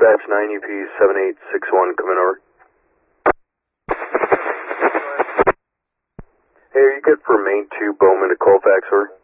Dispatch 9UP 7861 coming over. Hey, are you good for main 2 Bowman to Colfax, over?